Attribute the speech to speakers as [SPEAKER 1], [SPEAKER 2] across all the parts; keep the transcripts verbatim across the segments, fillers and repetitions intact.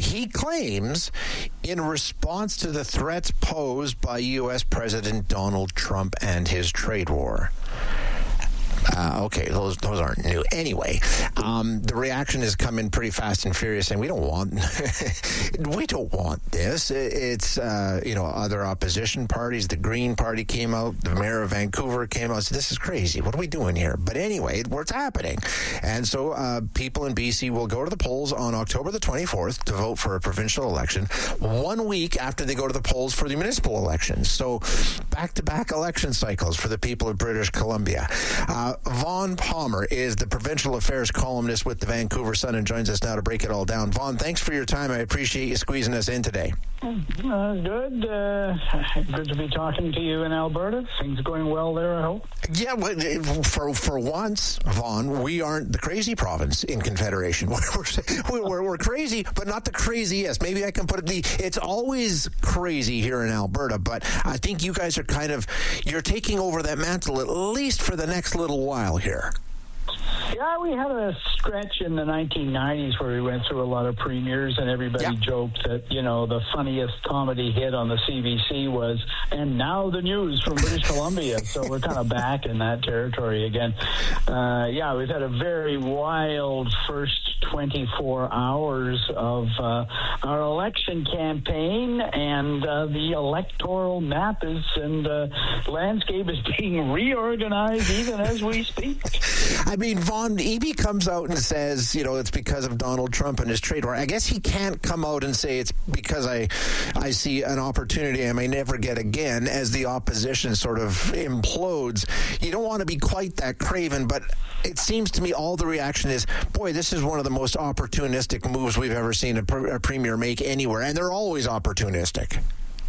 [SPEAKER 1] he claims in response to the threats posed by U S President Donald Trump and his trade war. Uh, okay, those those aren't new. Anyway, um, the reaction has come in pretty fast and furious, and we don't want we don't want this. It's uh, you know, other opposition parties. The Green Party came out. The mayor of Vancouver came out and said, "This is crazy. What are we doing here?" But anyway, what's happening? And so uh, people in B C will go to the polls on October the twenty-fourth to vote for a provincial election, one week after they go to the polls for the municipal elections. So back-to-back election cycles for the people of British Columbia. Uh, Vaughn Palmer is the provincial affairs columnist with the Vancouver Sun and joins us now to break it all down. Vaughn, thanks for your time. I appreciate you squeezing us in today.
[SPEAKER 2] Uh, good. Uh, good to be talking to you in Alberta. Things are going well there, I hope.
[SPEAKER 1] Yeah, for for once, Vaughn, we aren't the crazy province in Confederation. We're, we're, we're crazy, but not the craziest. Maybe I can put it, the, it's always crazy here in Alberta, but I think you guys are kind of, you're taking over that mantle at least for the next little while here.
[SPEAKER 2] Yeah, we had a stretch in the nineteen nineties where we went through a lot of premiers, and everybody yeah. joked that, you know, the funniest comedy hit on the C B C was, and now the news from British Columbia. So we're kind of back in that territory again. Uh, yeah, we've had a very wild first twenty-four hours of uh, our election campaign, and uh, the electoral map is and uh, landscape is being reorganized even as we speak.
[SPEAKER 1] I mean, Vaughn, Eby comes out and says, you know, it's because of Donald Trump and his trade war. I guess he can't come out and say it's because I I see an opportunity I may never get again as the opposition sort of implodes. You don't want to be quite that craven, but it seems to me all the reaction is, boy, this is one of the most opportunistic moves we've ever seen a, pre- a premier make anywhere, and they're always opportunistic.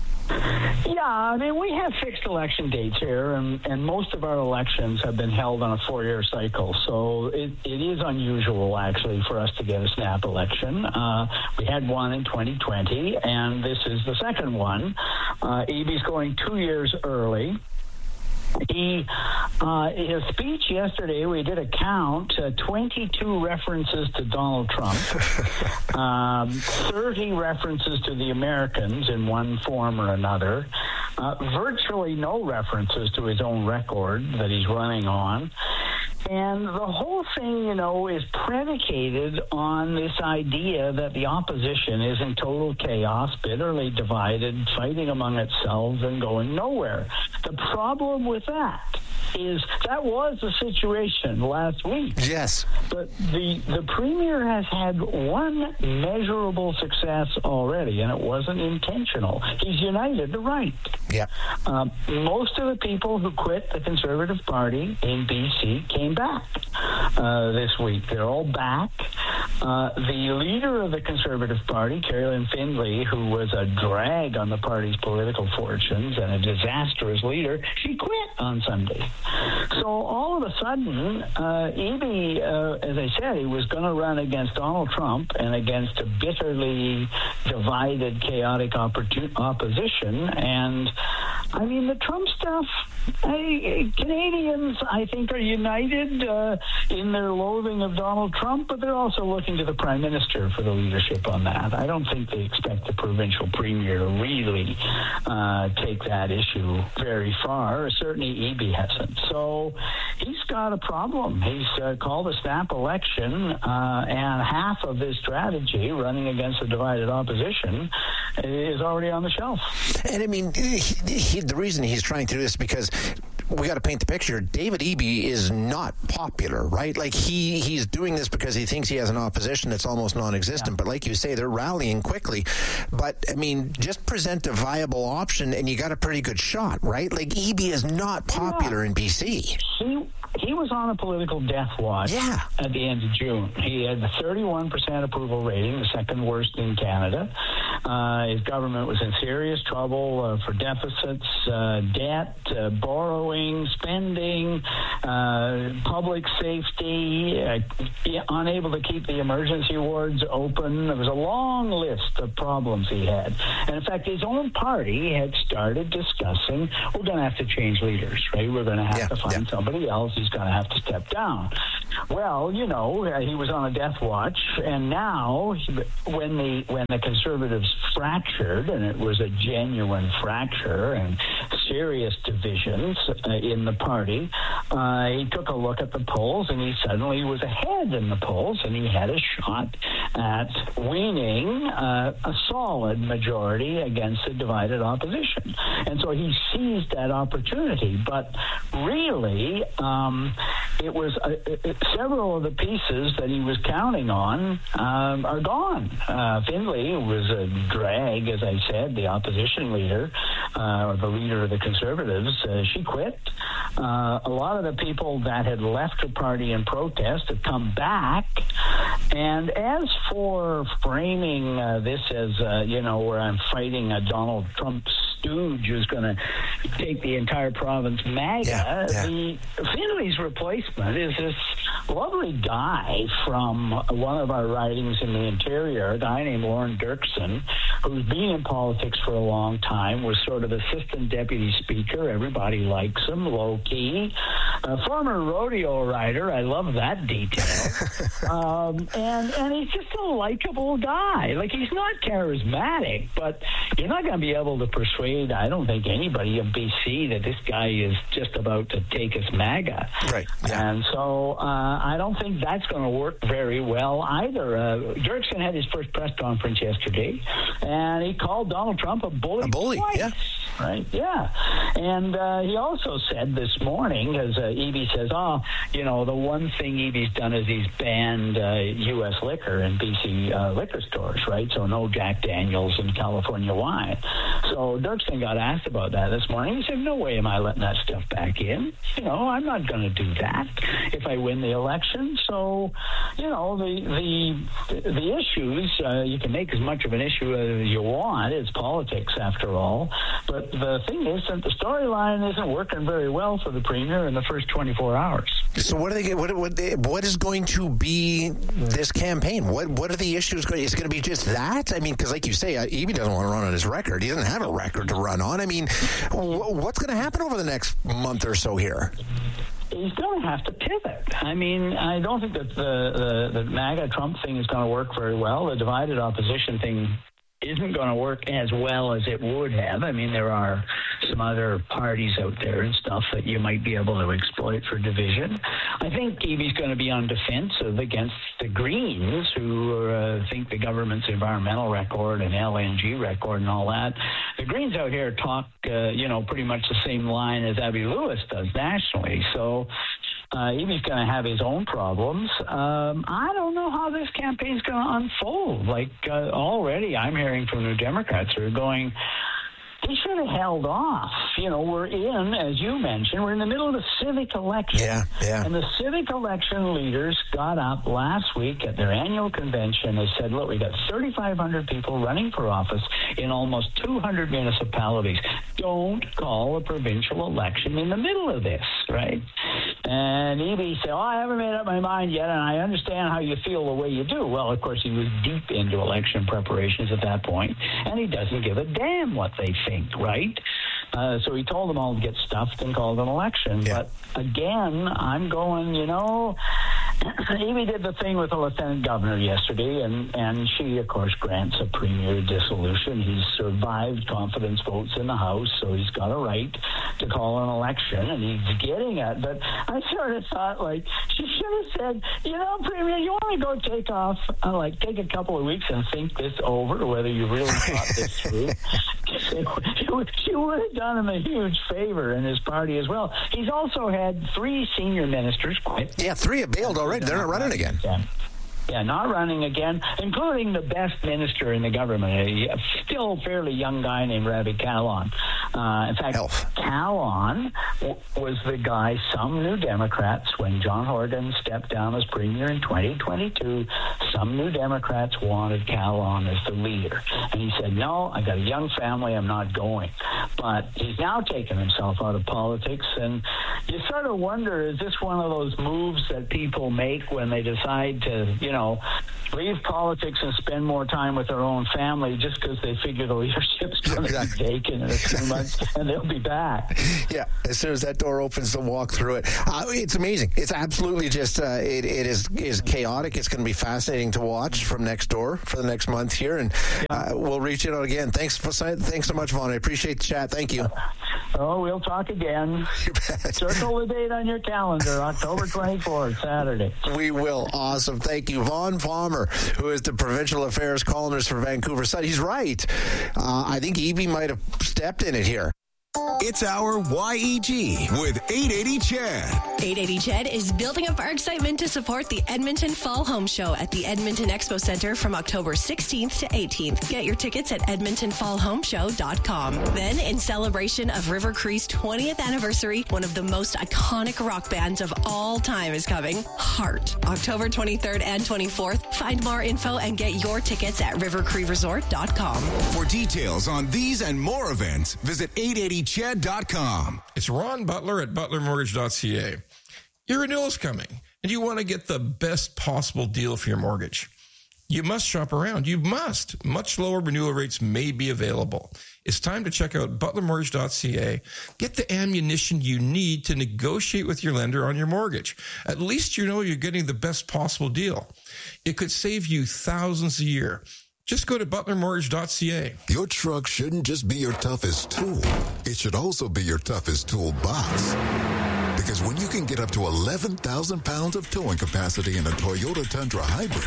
[SPEAKER 2] Yeah, I mean, we have fixed election dates here, and, and most of our elections have been held on a four-year cycle. So it, it is unusual, actually, for us to get a snap election. Uh, we had one in twenty twenty, and this is the second one. Uh, Eby's going two years early. He, uh, his speech yesterday, we did a count, uh, twenty-two references to Donald Trump, um, thirty references to the Americans in one form or another, uh, virtually no references to his own record that he's running on. And the whole thing, you know, is predicated on this idea that the opposition is in total chaos, bitterly divided, fighting among itself and going nowhere. The problem with that is that was the situation last week.
[SPEAKER 1] Yes.
[SPEAKER 2] But the the premier has had one measurable success already, and it wasn't intentional. He's united the right.
[SPEAKER 1] Yeah.
[SPEAKER 2] Um, most of the people who quit the Conservative Party in B C came back uh, this week. They're all back. Uh, the leader of the Conservative Party, Carolyn Findlay, who was a drag on the party's political fortunes and a disastrous leader, she quit on Sunday. So all of a sudden, uh, Eby, uh, as I said, he was going to run against Donald Trump and against a bitterly divided, chaotic opportun- opposition. And, I mean, the Trump stuff, I, Canadians, I think, are united uh, in their loathing of Donald Trump, but they're also looking to the Prime Minister for the leadership on that. I don't think they expect the provincial premier to really uh, take that issue very far. Certainly Eby hasn't. So he's got a problem. He's uh, called a snap election, uh, and half of his strategy, running against a divided opposition, is already on the shelf.
[SPEAKER 1] And I mean, he, he, the reason he's trying to do this is because we got to paint the picture. David Eby is not popular, right? Like he he's doing this because he thinks he has an opposition that's almost non-existent. Yeah. But like you say, they're rallying quickly. But I mean, just present a viable option, and you got a pretty good shot, right? Like Eby is not popular yeah. in B C.
[SPEAKER 2] He he was on a political death watch
[SPEAKER 1] yeah.
[SPEAKER 2] at the end of June. He had a thirty-one percent approval rating, the second worst in Canada. Uh, his government was in serious trouble uh, for deficits, uh, debt, uh, borrowing, spending, uh, public safety, uh, unable to keep the emergency wards open. There was a long list of problems he had. And in fact, his own party had started discussing, we're going to have to change leaders, right? We're going to have
[SPEAKER 1] yeah,
[SPEAKER 2] to find
[SPEAKER 1] yeah.
[SPEAKER 2] somebody else who's going to have to step down. Well, you know, uh, he was on a death watch, and now when the when the Conservatives fractured, and it was a genuine fracture and serious divisions uh, in the party, uh, he took a look at the polls, and he suddenly was ahead in the polls, and he had a shot at winning uh, a solid majority against a divided opposition. And so he seized that opportunity. But really, um, it was uh, it, several of the pieces that he was counting on um, are gone. Uh, Findlay was a drag, as I said, the opposition leader, uh, or the leader of the Conservatives. Uh, she quit. Uh, a lot of the people that had left the party in protest have come back. And as for framing uh, this as, uh, you know, where I'm fighting a Donald Trump stooge who's going to take the entire province MAGA,
[SPEAKER 1] yeah, yeah.
[SPEAKER 2] the Findlay's replacement is this lovely guy from one of our ridings in the interior, a guy named Lauren Dirksen, who's been in politics for a long time, was sort of assistant deputy speaker. Everybody likes him, low-key. A former rodeo rider. I love that detail. um, and, and he's just a likable guy. Like, he's not charismatic, but you're not going to be able to persuade, I don't think, anybody in B C that this guy is just about to take us MAGA.
[SPEAKER 1] Right. Yeah.
[SPEAKER 2] And so uh, I don't think that's going to work very well either. Uh, Dirksen had his first press conference yesterday, and he called Donald Trump a bully.
[SPEAKER 1] A bully,
[SPEAKER 2] twice,
[SPEAKER 1] yeah.
[SPEAKER 2] Right, yeah. And uh, he also said this morning, as uh, Eby says, oh, you know, the one thing Eby's done is he's banned uh, U S liquor in B C uh, liquor stores, right? So no Jack Daniels and California wine. So Dirksen got asked about that this morning. He said, no way am I letting that stuff back in. You know, I'm not going to do that if I win the election. So, you know, the the the issues, uh, you can make as much of an issue as you want. It's politics, after all. But the thing is that the storyline isn't working very well for the premier in the first twenty-four hours.
[SPEAKER 1] So what are they? What what, what is going to be this campaign? What what are the issues going? Is it going to be just that? I mean, because like you say, Eby doesn't want to run on his record. He doesn't have a record to run on. I mean, what's going to happen over the next month or so here?
[SPEAKER 2] He's going to have to pivot. I mean, I don't think that the, the, the MAGA Trump thing is going to work very well. The divided opposition thing isn't going to work as well as it would have. I mean, there are some other parties out there and stuff that you might be able to exploit for division. I think Eby's going to be on defensive against the Greens, who uh, think the government's environmental record and L N G record and all that. The Greens out here talk, uh, you know, pretty much the same line as Abby Lewis does nationally. So Uh, Eby's going to have his own problems. Um, I don't know how this campaign's going to unfold. Like, uh, already I'm hearing from New Democrats who are going, they should have held off. You know, we're in, as you mentioned, we're in the middle of a civic election.
[SPEAKER 1] Yeah, yeah.
[SPEAKER 2] And the civic election leaders got up last week at their annual convention. They said, look, we got thirty-five hundred people running for office in almost two hundred municipalities. Don't call a provincial election in the middle of this, right? And Eby said, oh, I haven't made up my mind yet, and I understand how you feel the way you do. Well, of course, he was deep into election preparations at that point, and he doesn't give a damn what they think, right? Uh, so he told them all to get stuffed and called an election.
[SPEAKER 1] Yeah.
[SPEAKER 2] But again, I'm going, you know, Eby did the thing with the lieutenant governor yesterday, and, and she, of course, grants a premier dissolution. He's survived confidence votes in the House, so he's got a right to call an election, and he's getting it. But I sort of thought, like, she should have said, you know, Premier, you want to go take off, uh, like, take a couple of weeks and think this over, whether you really thought this through. She would have done him a huge favor in his party as well. He's also had three senior ministers quit.
[SPEAKER 1] Yeah, three have bailed already. They're not running again.
[SPEAKER 2] Yeah. Yeah, not running again, including the best minister in the government, a still fairly young guy named Ravi Kahlon. Uh, in fact,
[SPEAKER 1] Elf.
[SPEAKER 2] Kahlon w- was the guy some New Democrats, when John Horgan stepped down as premier in twenty twenty-two, some New Democrats wanted Kahlon as the leader. And he said, no, I got a young family, I'm not going. But he's now taken himself out of politics, and you sort of wonder, is this one of those moves that people make when they decide to, you know, leave politics and spend more time with their own family just because they figure the leadership's going to be vacant and it's too much months, and they'll be back.
[SPEAKER 1] Yeah, as soon as that door opens, they'll walk through it. Uh, it's amazing. It's absolutely just, uh, it, it is is chaotic. It's going to be fascinating to watch from next door for the next month here, and uh, we'll reach out again. Thanks for thanks so much, Vaughn. I appreciate the chat. Thank you.
[SPEAKER 2] Oh, we'll talk again.
[SPEAKER 1] You bet.
[SPEAKER 2] Circle the date on your calendar, October twenty-fourth, Saturday.
[SPEAKER 1] We will. Awesome. Thank you. Vaughn Palmer, who is the provincial affairs columnist for Vancouver Sun. He's right. Uh, I think Evie might have stepped in it here.
[SPEAKER 3] It's our Y E G with eight eighty C H E D.
[SPEAKER 4] eight eighty C H E D is building up our excitement to support the Edmonton Fall Home Show at the Edmonton Expo Center from October sixteenth to eighteenth. Get your tickets at edmonton fall home show dot com. Then, in celebration of River Cree's twentieth anniversary, one of the most iconic rock bands of all time is coming, Heart. October twenty-third and twenty-fourth. Find more info and get your tickets at river cree resort dot com.
[SPEAKER 3] For details on these and more events, visit eight eighty C H E D dot com.
[SPEAKER 5] It's Ron Butler at butler mortgage dot c a. Your renewal is coming, and you want to get the best possible deal for your mortgage. You must shop around. You must. Much lower renewal rates may be available. It's time to check out butler mortgage dot c a. Get the ammunition you need to negotiate with your lender on your mortgage. At least you know you're getting the best possible deal. It could save you thousands a year. Just go to butler mortgage dot c a.
[SPEAKER 6] Your truck shouldn't just be your toughest tool. It should also be your toughest toolbox. Because when you can get up to eleven thousand pounds of towing capacity in a Toyota Tundra Hybrid,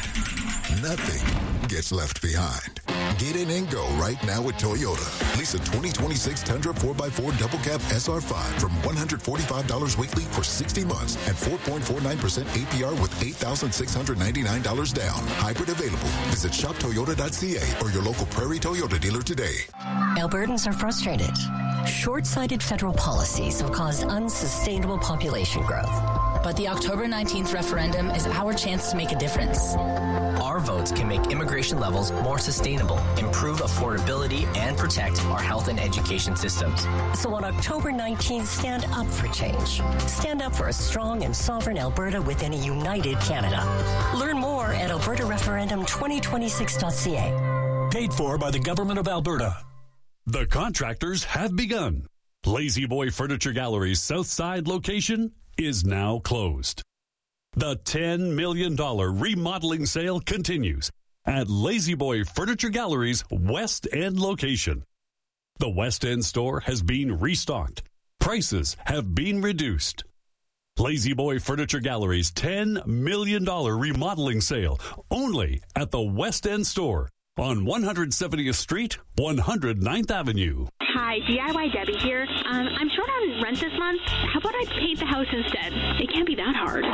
[SPEAKER 6] nothing gets left behind. Get in and go right now with Toyota. Lease a twenty twenty-six Tundra four by four Double Cab S R five from one hundred forty-five dollars weekly for sixty months and four point four nine percent A P R with eight thousand six hundred ninety-nine dollars down. Hybrid available. Visit shop toyota dot c a or your local Prairie Toyota dealer today.
[SPEAKER 7] Albertans are frustrated. Short-sighted federal policies have caused unsustainable population growth.
[SPEAKER 8] But the October nineteenth referendum is our chance to make a difference.
[SPEAKER 9] Our votes can make immigration levels more sustainable, improve affordability, and protect our health and education systems.
[SPEAKER 7] So on October nineteenth, stand up for change. Stand up for a strong and sovereign Alberta within a united Canada. Learn more at alberta referendum twenty twenty-six dot c a.
[SPEAKER 10] Paid for by the Government of Alberta.
[SPEAKER 11] The contractors have begun. Lazy Boy Furniture Gallery's South Side location is now closed. The ten million dollars remodeling sale continues at Lazy Boy Furniture Gallery's West End location. The West End store has been restocked. Prices have been reduced. Lazy Boy Furniture Gallery's ten million dollars remodeling sale only at the West End store on one hundred seventieth Street, one hundred ninth Avenue.
[SPEAKER 12] Hi, D I Y Debbie here. Um, I'm short on rent this month. How about I paint the house instead? It can't be that hard.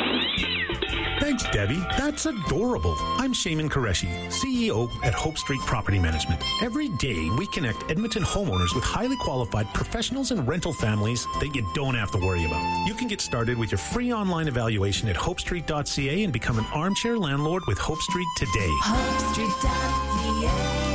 [SPEAKER 13] Thanks, Debbie. That's adorable. I'm Shaman Qureshi, C E O at Hope Street Property Management. Every day, we connect Edmonton homeowners with highly qualified professionals and rental families that you don't have to worry about. You can get started with your free online evaluation at hope street dot c a and become an armchair landlord with Hope Street today.
[SPEAKER 14] hope street dot c a.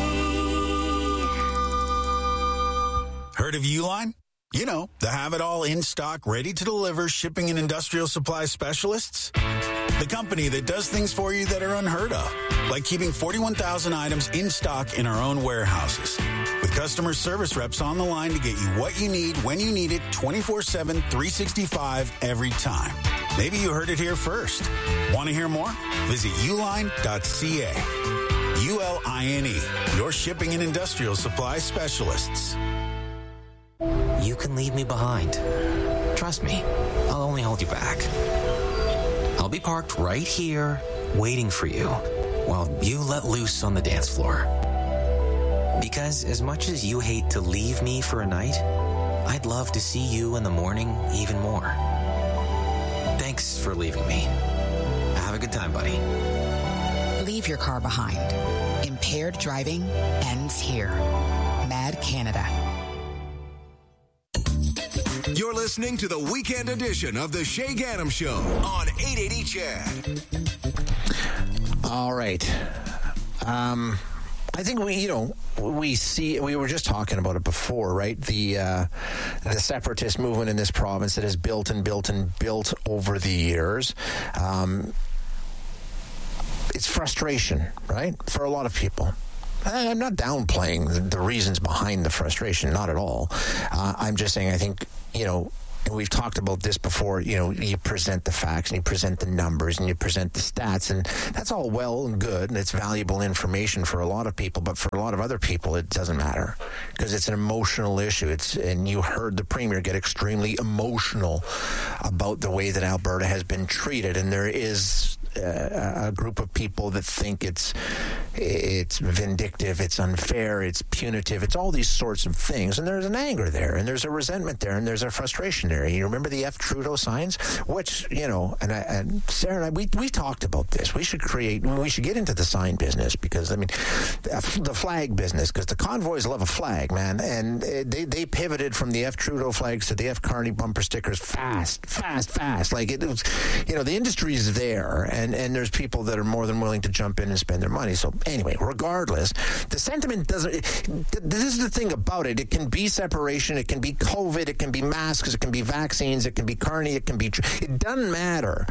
[SPEAKER 15] Heard of Uline? You know, the have-it-all in-stock, ready-to-deliver shipping and industrial supply specialists. The company that does things for you that are unheard of, like keeping forty-one thousand items in stock in our own warehouses. With customer service reps on the line to get you what you need when you need it twenty-four seven, three sixty-five every time. Maybe you heard it here first. Want to hear more? Visit uline dot c a. U L I N E, your shipping and industrial supply specialists.
[SPEAKER 9] You can leave me behind. Trust me, I'll only hold you back. I'll be parked right here, waiting for you, while you let loose on the dance floor. Because as much as you hate to leave me for a night, I'd love to see you in the morning even more. Thanks for leaving me. Have a good time, buddy.
[SPEAKER 16] Leave your car behind. Impaired driving ends here. Mad Canada.
[SPEAKER 3] You're listening to the weekend edition of the Shay Gaddam Show on eight eighty C H E D.
[SPEAKER 1] All right. Um, I think we, you know, we see, we were just talking about it before, right? The uh, the separatist movement in this province that has built and built and built over the years. Um, it's frustration, right? For a lot of people. I'm not downplaying the, the reasons behind the frustration, not at all. Uh, I'm just saying I think, you know, and we've talked about this before, you know, you present the facts and you present the numbers and you present the stats, and that's all well and good, and it's valuable information for a lot of people, but for a lot of other people, it doesn't matter because it's an emotional issue. It's and you heard the Premier get extremely emotional about the way that Alberta has been treated, and there is Uh, a group of people that think it's it's vindictive, it's unfair, it's punitive, it's all these sorts of things, and there's an anger there, and there's a resentment there, and there's a frustration there. You remember the F. Trudeau signs, which, you know, and, I, and Sarah and I, we we talked about this. We should create, we should get into the sign business because, I mean, the flag business, because the convoys love a flag, man, and they they pivoted from the F. Trudeau flags to the F. Carney bumper stickers fast, fast, fast. Like it was, you know, the industry is there, and And, and there's people that are more than willing to jump in and spend their money. So anyway, regardless, the sentiment doesn't, this is the thing about it. It can be separation. It can be COVID. It can be masks. It can be vaccines. It can be Carney. It can be, it doesn't matter.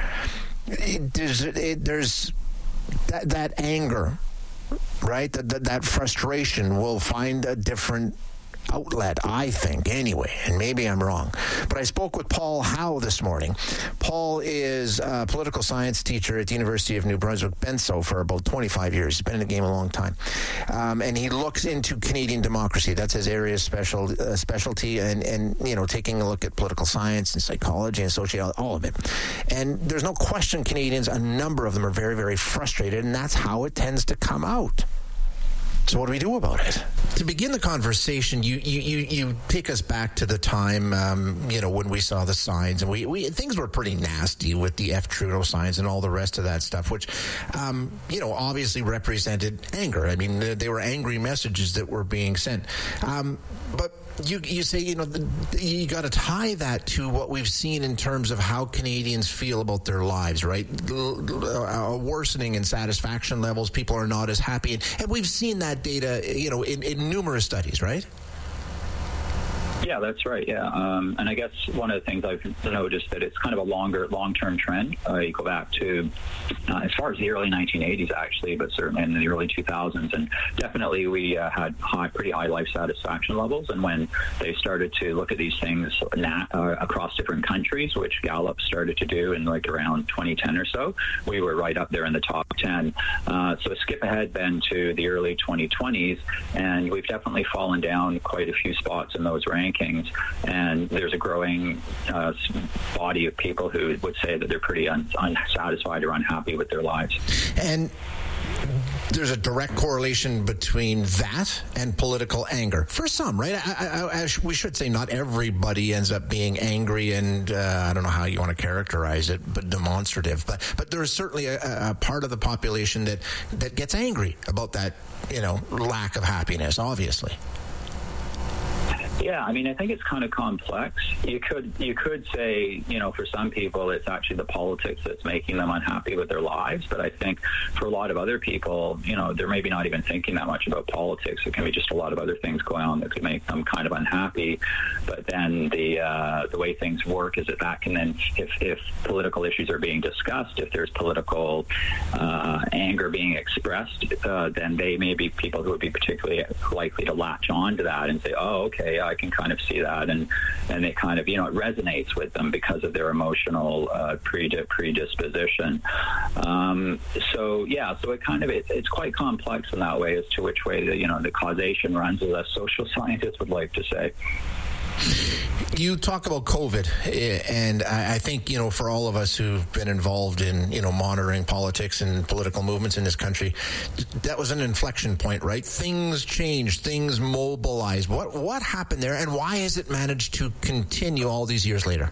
[SPEAKER 1] It, there's, it, there's that, that anger, right? That, that, that frustration will find a different outlet, I think, anyway, and maybe I'm wrong. But I spoke with Paul Howe this morning. Paul is a political science teacher at the University of New Brunswick, Benso, for about twenty-five years. He's been in the game a long time. Um, and he looks into Canadian democracy. That's his area of special, uh, specialty, and, and, you know, taking a look at political science and psychology and sociology, all of it. And there's no question Canadians, a number of them, are very, very frustrated, and that's how it tends to come out. So what do we do about it? To begin the conversation, you you, you, you take us back to the time, um, you know, when we saw the signs, and we, we things were pretty nasty with the F. Trudeau signs and all the rest of that stuff, which, um, you know, obviously represented anger. I mean, they were angry messages that were being sent. Um, but you you say, you know, you got to tie that to what we've seen in terms of how Canadians feel about their lives, right? A worsening in satisfaction levels. People are not as happy. And, and we've seen that data, you know, in, in numerous studies, right?
[SPEAKER 17] Yeah, that's right. Yeah. Um, and I guess one of the things I've noticed that it's kind of a longer, long-term trend. Uh, you go back to uh, as far as the early nineteen eighties, actually, but certainly in the early two thousands. And definitely we uh, had high, pretty high life satisfaction levels. And when they started to look at these things na- uh, across different countries, which Gallup started to do in like around twenty ten or so, we were right up there in the top ten. Uh, so skip ahead then to the early twenty twenties, and we've definitely fallen down quite a few spots in those rankings. And there's a growing uh, body of people who would say that they're pretty un- unsatisfied or unhappy with their lives.
[SPEAKER 1] And there's a direct correlation between that and political anger for some, right? I, I, I, we should say not everybody ends up being angry, and uh, I don't know how you want to characterize it, but demonstrative. But but there's certainly a, a part of the population that that gets angry about that, you know, lack of happiness, obviously.
[SPEAKER 17] Yeah, I mean, I think it's kind of complex. You could you could say, you know, for some people, it's actually the politics that's making them unhappy with their lives. But I think for a lot of other people, you know, they're maybe not even thinking that much about politics. It can be just a lot of other things going on that could make them kind of unhappy. But then the uh, the way things work is that that can then, if, if political issues are being discussed, if there's political uh, anger being expressed, uh, then they may be people who would be particularly likely to latch on to that and say, oh, okay, I can kind of see that, and and it kind of, you know, it resonates with them because of their emotional uh, predisposition. Um, so yeah, so it kind of it, it's quite complex in that way as to which way the you know the causation runs, as a social scientist would like to say.
[SPEAKER 1] You talk about COVID, and I think, you know, for all of us who've been involved in, you know, monitoring politics and political movements in this country, that was an inflection point, right? Things changed, things mobilized. What what happened there, and why has it managed to continue all these years later?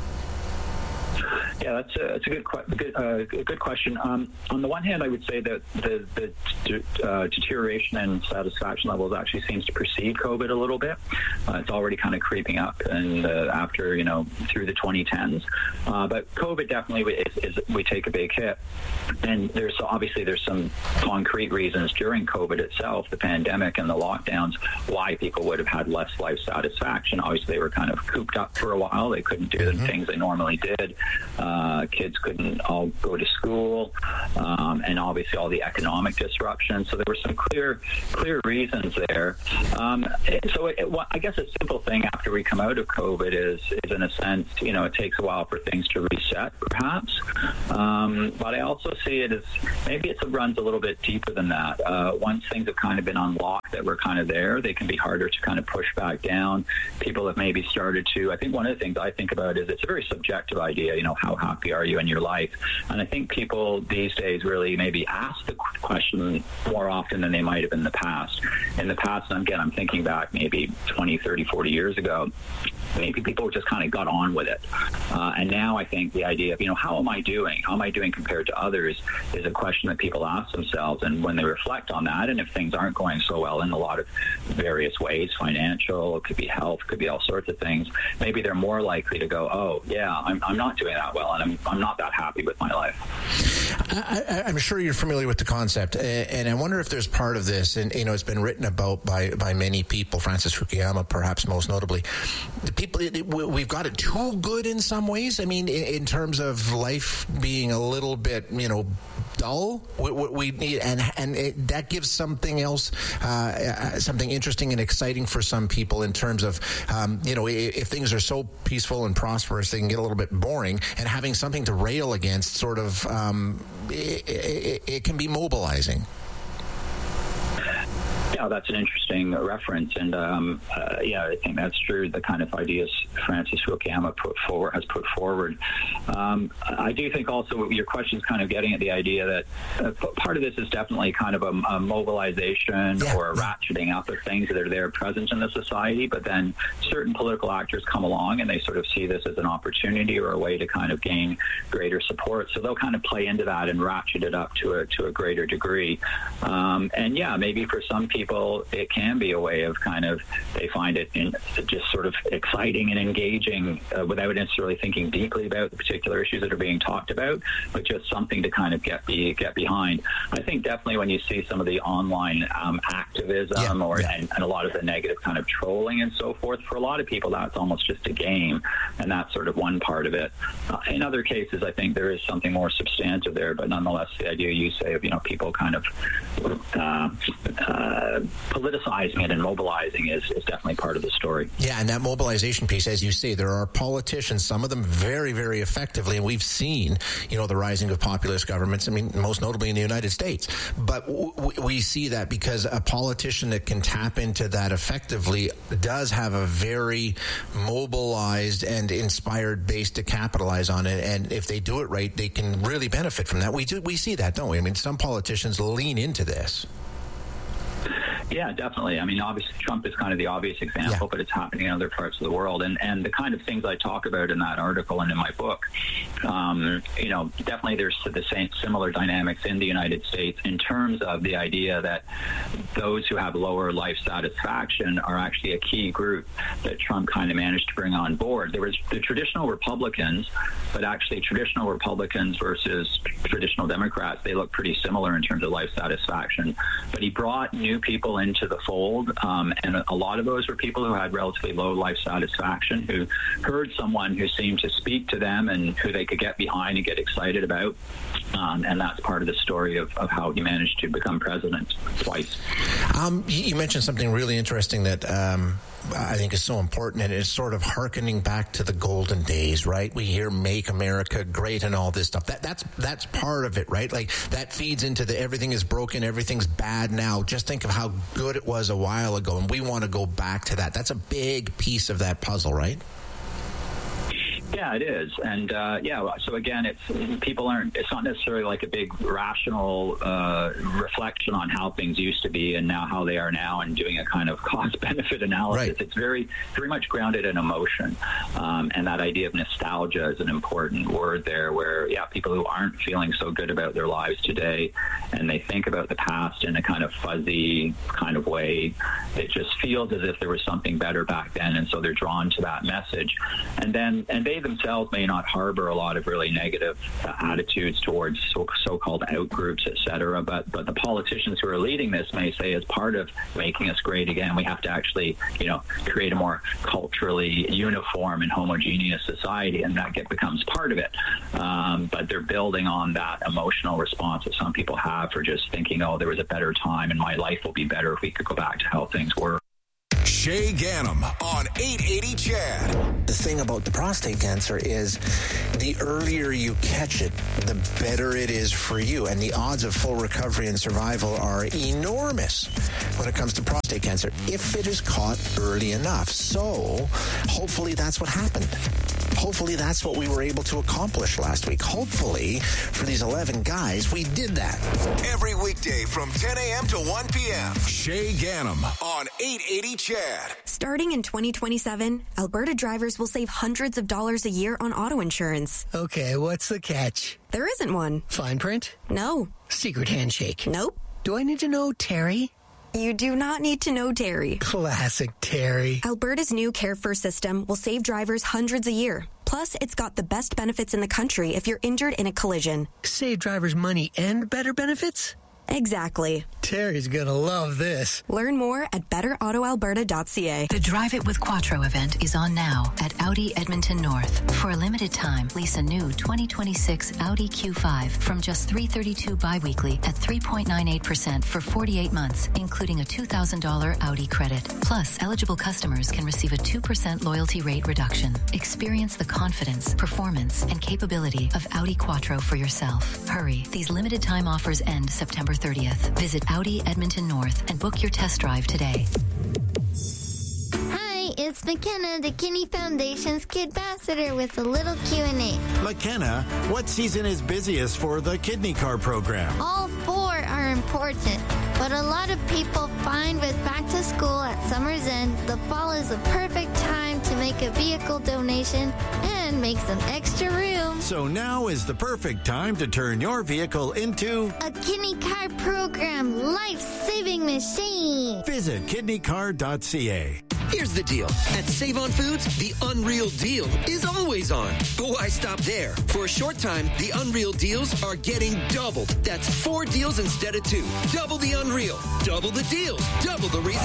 [SPEAKER 17] Yeah, that's a, that's a good good, uh, good question. Um, on the one hand, I would say that the, the uh, deterioration in satisfaction levels actually seems to precede COVID a little bit. Uh, it's already kind of creeping up, and uh, after, you know, through the twenty tens. Uh, but COVID definitely is, is we take a big hit, and there's obviously there's some concrete reasons during COVID itself, the pandemic and the lockdowns, why people would have had less life satisfaction. Obviously, they were kind of cooped up for a while; they couldn't do the mm-hmm. things they normally did. Uh, Uh, kids couldn't all go to school, um, and obviously all the economic disruption. So there were some clear, clear reasons there. Um, so it, it, I guess a simple thing after we come out of COVID is, is in a sense, you know, it takes a while for things to reset, perhaps. Um, but I also see it as maybe it runs a little bit deeper than that. Uh, once things have kind of been unlocked that were kind of there, they can be harder to kind of push back down. People have maybe started to, I think one of the things I think about is it's a very subjective idea, you know, how happy are you in your life? And I think people these days really maybe ask the question more often than they might have in the past. In the past, and again, I'm thinking back maybe twenty, thirty, forty years ago, maybe people just kind of got on with it. Uh, and now I think the idea of, you know, how am I doing? How am I doing compared to others is a question that people ask themselves. And when they reflect on that, and if things aren't going so well in a lot of various ways, financial, it could be health, could be all sorts of things, maybe they're more likely to go, oh, yeah, I'm, I'm not doing that well, and I'm, I'm not that happy with my life.
[SPEAKER 1] I, I'm sure you're familiar with the concept, and I wonder if there's part of this, and you know, it's been written about by, by many people, Francis Fukuyama perhaps most notably. The people, we've got it too good in some ways. I mean, in terms of life being a little bit, you know, dull. We, we need, and and it, that gives something else, uh, something interesting and exciting for some people in terms of, um, you know, if, if things are so peaceful and prosperous, they can get a little bit boring, and having something to rail against, sort of, um, it, it, it can be mobilizing.
[SPEAKER 17] Yeah, that's an interesting reference, and um, uh, yeah, I think that's true. The kind of ideas Francis Fukuyama put forward has put forward. Um, I do think also your question is kind of getting at the idea that uh, part of this is definitely kind of a, a mobilization yeah. or a ratcheting up of things that are there present in the society. But then certain political actors come along and they sort of see this as an opportunity or a way to kind of gain greater support. So they'll kind of play into that and ratchet it up to a to a greater degree. Um, and yeah, maybe for some people. People, it can be a way of kind of, they find it in, just sort of exciting and engaging uh, without necessarily thinking deeply about the particular issues that are being talked about, but just something to kind of get be, get behind. I think definitely when you see some of the online um, activism yeah, or yeah. And, and a lot of the negative kind of trolling and so forth, for a lot of people that's almost just a game, and that's sort of one part of it. Uh, in other cases, I think there is something more substantive there, but nonetheless, the idea you say of, you know, people kind of uh, uh, politicizing it and mobilizing is, is definitely part of the story.
[SPEAKER 1] Yeah, and that mobilization piece, as you say, there are politicians, some of them very, very effectively, and we've seen, you know, the rising of populist governments, I mean, most notably in the United States. But w- we see that because a politician that can tap into that effectively does have a very mobilized and inspired base to capitalize on it, and if they do it right, they can really benefit from that. We do, we see that, don't we? I mean, some politicians lean into this.
[SPEAKER 17] Yeah, definitely. I mean, obviously, Trump is kind of the obvious example, yeah. but it's happening in other parts of the world. And and the kind of things I talk about in that article and in my book, um, you know, definitely there's the same similar dynamics in the United States in terms of the idea that those who have lower life satisfaction are actually a key group that Trump kind of managed to bring on board. There was the traditional Republicans, but actually traditional Republicans versus traditional Democrats, they look pretty similar in terms of life satisfaction. But he brought new people into the fold, um, and a lot of those were people who had relatively low life satisfaction, who heard someone who seemed to speak to them and who they could get behind and get excited about, um, and that's part of the story of, of how he managed to become president twice.
[SPEAKER 1] Um, you mentioned something really interesting that um, I think is so important, and it's sort of hearkening back to the golden days, right? We hear "Make America Great" and all this stuff. That that's that's part of it, right? Like that feeds into the everything is broken, everything's bad now. Just think of how good it was a while ago, and we want to go back to that. That's a big piece of that puzzle, right?
[SPEAKER 17] Yeah, it is. And uh, yeah, so again, it's people aren't, it's not necessarily like a big rational uh, reflection on how things used to be and now how they are now and doing a kind of cost benefit analysis. Right. It's very, very much grounded in emotion. Um, and that idea of nostalgia is an important word there where, yeah, people who aren't feeling so good about their lives today and they think about the past in a kind of fuzzy kind of way, it just feels as if there was something better back then. And so they're drawn to that message. And then, and they they themselves may not harbor a lot of really negative uh, attitudes towards so, so-called out groups, et cetera. But but the politicians who are leading this may say, as part of making us great again, we have to actually, you know, create a more culturally uniform and homogeneous society, and that get, becomes part of it. Um, but they're building on that emotional response that some people have for just thinking, oh, there was a better time and my life will be better if we could go back to how things were.
[SPEAKER 3] Shay Ganem on eight eighty C H A D.
[SPEAKER 1] The thing about the prostate cancer is the earlier you catch it, the better it is for you. And the odds of full recovery and survival are enormous when it comes to prostate cancer if it is caught early enough. So hopefully that's what happened. Hopefully that's what we were able to accomplish last week. Hopefully for these eleven guys, we did that.
[SPEAKER 3] Every weekday from ten a.m. to one p.m. Shay Ganem on eight eighty C H A D.
[SPEAKER 18] Starting in twenty twenty-seven, Alberta drivers will save hundreds of dollars a year on auto insurance.
[SPEAKER 19] Okay, what's the catch?
[SPEAKER 18] There isn't one.
[SPEAKER 19] Fine print?
[SPEAKER 18] No.
[SPEAKER 19] Secret handshake?
[SPEAKER 18] Nope.
[SPEAKER 19] Do I need to know Terry?
[SPEAKER 18] You do not need to know Terry.
[SPEAKER 19] Classic Terry.
[SPEAKER 18] Alberta's new Care First system will save drivers hundreds a year. Plus, it's got the best benefits in the country if you're injured in a collision.
[SPEAKER 19] Save drivers money and better benefits?
[SPEAKER 18] Exactly.
[SPEAKER 19] Terry's gonna love this.
[SPEAKER 18] Learn more at better auto alberta dot c a.
[SPEAKER 20] The Drive It with Quattro event is on now at Audi Edmonton North. For a limited time, lease a new twenty twenty-six Audi Q five from just three hundred thirty-two dollars biweekly at three point nine eight percent for forty-eight months, including a two thousand dollars Audi credit. Plus, eligible customers can receive a two percent loyalty rate reduction. Experience the confidence, performance, and capability of Audi Quattro for yourself. Hurry, these limited time offers end September thirtieth. Visit Audi Edmonton North and book your test drive today.
[SPEAKER 21] Hi, it's McKenna, the Kinney Foundation's Kid Ambassador, with a little Q and A.
[SPEAKER 22] McKenna, what season is busiest for the Kidney Card program?
[SPEAKER 21] All four are important, but a lot of people find with back to school at summer's end, the fall is the perfect time to make a vehicle donation and make some extra room.
[SPEAKER 22] So now is the perfect time to turn your vehicle into
[SPEAKER 21] a Kidney Card program life-saving machine.
[SPEAKER 22] Visit kidney card dot c a.
[SPEAKER 23] Here's the deal. At Save On Foods, the Unreal Deal is always on. But why stop there? For a short time, the Unreal Deals are getting doubled. That's four deals instead of two. Double the Unreal. Double the deals. Double the reason